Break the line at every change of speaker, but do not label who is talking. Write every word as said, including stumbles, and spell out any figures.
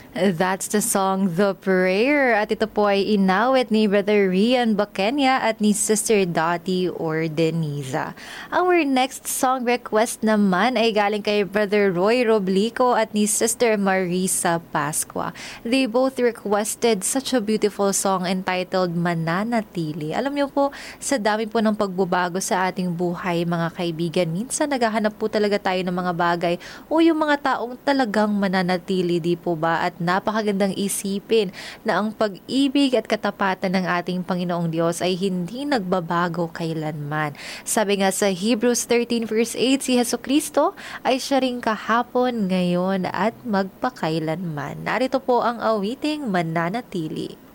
That's the song The Prayer at ito po ay inawit ni Brother Rian Bacania at ni Sister Dottie Ordeniza. Our next song request naman ay galing kay Brother Roy Roblico at ni Sister Marisa Pasqua. They both requested such a beautiful song entitled Mananatili. Alam niyo po, sa dami po ng pagbabago sa ating buhay mga kaibigan, minsan naghahanap po talaga tayo ng mga bagay o yung mga taong talagang mananatili, di po ba? At napakagandang isipin na ang pag-ibig at katapatan ng ating Panginoong Diyos ay hindi nagbabago kailanman. Sabi nga sa Hebrews thirteen verse eight, si Jesucristo ay siya ring kahapon, ngayon at magpakailanman. Narito po ang awiting Mananatili.